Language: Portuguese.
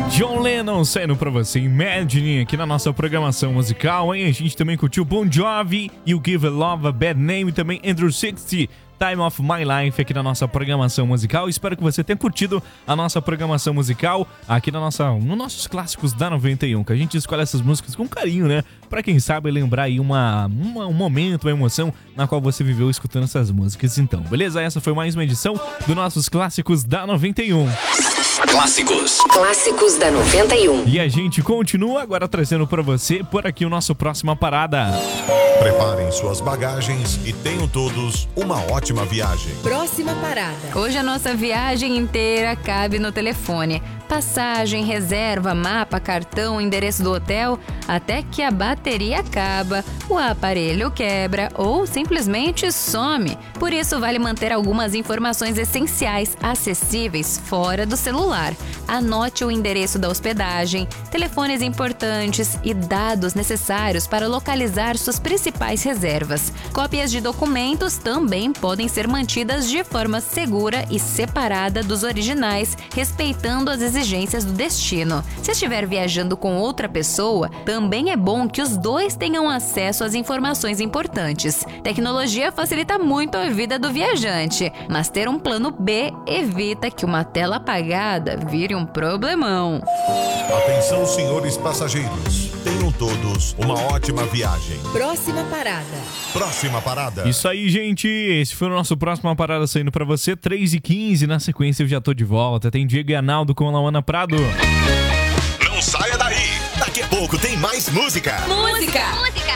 John Lennon saindo pra você, Imagine, aqui na nossa programação musical, hein? A gente também curtiu Bon Jovi, You Give a Love a Bad Name, também Andrew 60, Time of My Life aqui na nossa programação musical. Espero que você tenha curtido a nossa programação musical aqui nos nossos clássicos da 91, que a gente escolhe essas músicas com carinho, né? Pra quem sabe lembrar aí um momento, uma emoção na qual você viveu escutando essas músicas. Então, beleza? Essa foi mais uma edição dos nossos clássicos da 91. Clássicos da 91. E a gente continua agora trazendo pra você por aqui o nosso Próxima Parada. Preparem suas bagagens e tenham todos uma ótima viagem. Próxima parada. Hoje a nossa viagem inteira cabe no telefone. Passagem, reserva, mapa, cartão, endereço do hotel, até que a bateria acaba, o aparelho quebra ou simplesmente some. Por isso vale manter algumas informações essenciais acessíveis fora do celular. Anote o endereço da hospedagem, telefones importantes e dados necessários para localizar suas principais reservas. Cópias de documentos também podem ser mantidas de forma segura e separada dos originais, respeitando as exigências do destino. Se estiver viajando com outra pessoa, também é bom que os dois tenham acesso às informações importantes. Tecnologia facilita muito a vida do viajante, mas ter um plano B evita que uma tela apagada vire um problemão. Atenção, senhores passageiros. Tenham todos uma ótima viagem. Próxima parada. Próxima parada. Isso aí, gente. Esse foi o nosso Próxima Parada saindo pra você, 3h15. Na sequência eu já tô de volta. Tem Diego e Analdo com a Lauana Prado. Não saia daí. Daqui a pouco tem mais música. Música!